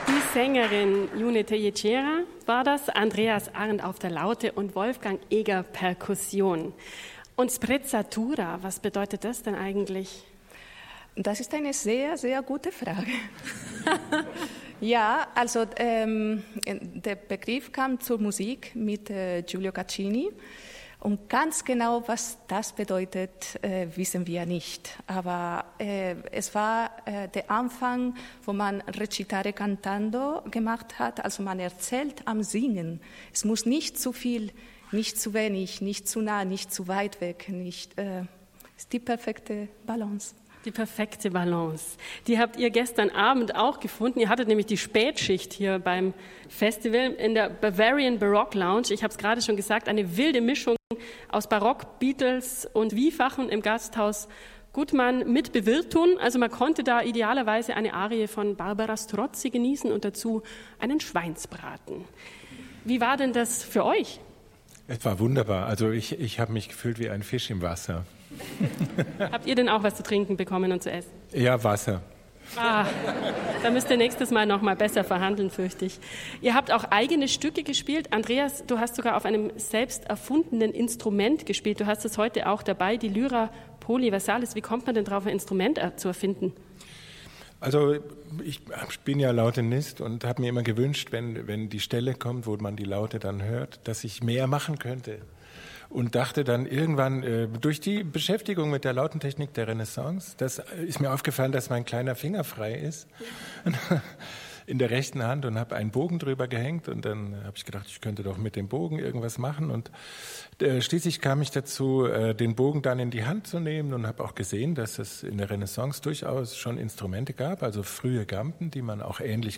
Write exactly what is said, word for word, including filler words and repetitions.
Die Sängerin June Teječera war das, Andreas Arndt auf der Laute und Wolfgang Eger Perkussion. Und Sprezzatura, was bedeutet das denn eigentlich? Das ist eine sehr, sehr gute Frage. Ja, also ähm, der Begriff kam zur Musik mit äh, Giulio Caccini. Und ganz genau, was das bedeutet, äh, wissen wir nicht. Aber äh, es war äh, der Anfang, wo man recitare cantando gemacht hat. Also man erzählt am Singen. Es muss nicht zu viel, nicht zu wenig, nicht zu nah, nicht zu weit weg. Nicht, äh, ist die perfekte Balance. Die perfekte Balance. Die habt ihr gestern Abend auch gefunden. Ihr hattet nämlich die Spätschicht hier beim Festival in der Bavarian Baroque Lounge. Ich habe es gerade schon gesagt, eine wilde Mischung aus Barock, Beatles und Wiefachen im Gasthaus Gutmann mit Bewirtung. Also man konnte da idealerweise eine Arie von Barbara Strozzi genießen und dazu einen Schweinsbraten. Wie war denn das für euch? Es war wunderbar. Also ich, ich habe mich gefühlt wie ein Fisch im Wasser. Habt ihr denn auch was zu trinken bekommen und zu essen? Ja, Wasser. Ah, da müsst ihr nächstes Mal noch mal besser verhandeln, fürchte ich. Ihr habt auch eigene Stücke gespielt. Andreas, du hast sogar auf einem selbst erfundenen Instrument gespielt. Du hast es heute auch dabei, die Lyra Polyversalis. Wie kommt man denn drauf, ein Instrument zu erfinden? Also ich bin ja Lautenist und habe mir immer gewünscht, wenn, wenn die Stelle kommt, wo man die Laute dann hört, dass ich mehr machen könnte. Und dachte dann irgendwann, äh, durch die Beschäftigung mit der Lautentechnik der Renaissance, das ist mir aufgefallen, dass mein kleiner Finger frei ist in der rechten Hand und habe einen Bogen drüber gehängt und dann habe ich gedacht, ich könnte doch mit dem Bogen irgendwas machen und äh, schließlich kam ich dazu, äh, den Bogen dann in die Hand zu nehmen und habe auch gesehen, dass es in der Renaissance durchaus schon Instrumente gab, also frühe Gamben, die man auch ähnlich